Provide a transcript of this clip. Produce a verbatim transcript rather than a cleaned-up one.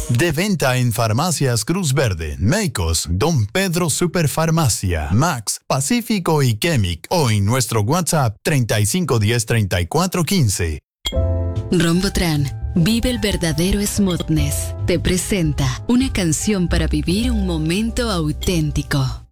De venta en Farmacias Cruz Verde, Meicos, Don Pedro Superfarmacia, Max, Pacífico y Chemic o en nuestro WhatsApp treinta y cinco diez treinta y cuatro quince. Rombotran, vive el verdadero smoothness. Te presenta una canción para vivir un momento auténtico.